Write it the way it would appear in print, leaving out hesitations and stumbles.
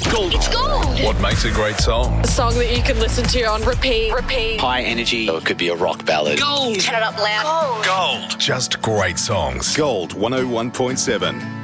Gold. It's gold. What makes a great song? A song that you can listen to on repeat. High energy. So it could be a rock ballad. Gold. Turn it up loud. Gold. Just great songs. Gold 101.7.